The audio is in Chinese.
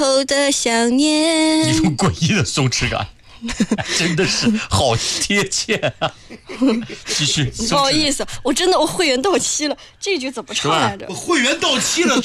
后的想念。 一种诡异的松弛感。真的是好贴切啊！继续， 不好意思，我会员到期了，这句怎么唱来着？ 会员到期了。